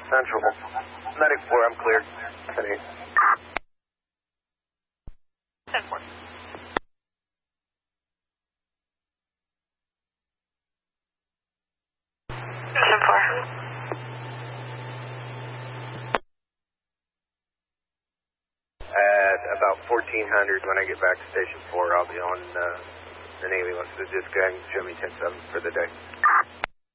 Central. Medic 4, I'm cleared. 10-8. 10-4. At about 1400, when I get back to Station 4, I'll be on an ambulance, so just go ahead and show me 10-7 for the day.